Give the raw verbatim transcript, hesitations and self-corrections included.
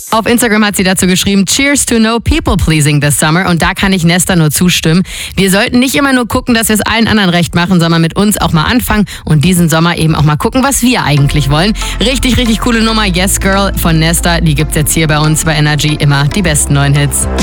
Auf Instagram hat sie dazu geschrieben, Cheers to no people pleasing this summer. Und da kann ich Nesta nur zustimmen. Wir sollten nicht immer nur gucken, dass wir es allen anderen recht machen, sondern mit uns auch mal anfangen und diesen Sommer eben auch mal gucken, was wir eigentlich wollen. Richtig, richtig coole Nummer. Yes Girl von Nesta. Die gibt's jetzt hier bei uns bei Energy. Immer die besten neuen Hits.